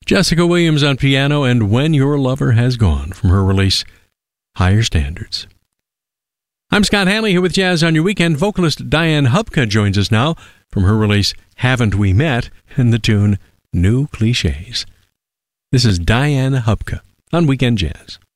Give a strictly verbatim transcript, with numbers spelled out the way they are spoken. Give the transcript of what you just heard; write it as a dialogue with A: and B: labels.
A: Jessica Williams on piano, and When Your Lover Has Gone from her release, Higher Standards. I'm Scott Hanley here with Jazz on Your Weekend. Vocalist Diane Hubka joins us now from her release, Haven't We Met, and the tune New Clichés. This is Diane Hubka on Weekend Jazz.